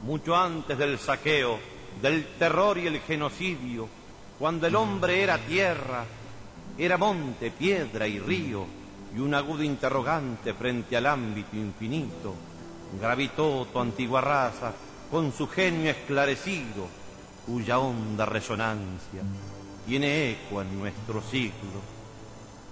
mucho antes del saqueo, del terror y el genocidio, cuando el hombre era tierra, era monte, piedra y río, y un agudo interrogante frente al ámbito infinito, gravitó tu antigua raza con su genio esclarecido, cuya honda resonancia tiene eco en nuestro siglo.